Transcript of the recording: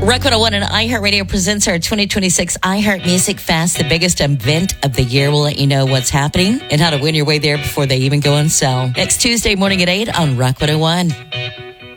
Rock 101 and iHeartRadio presents our 2026 iHeart Music Fest, the biggest event of the year. We'll let you know what's happening and how to win your way there before they even go on sale. Next Tuesday morning at 8 on Rock 101.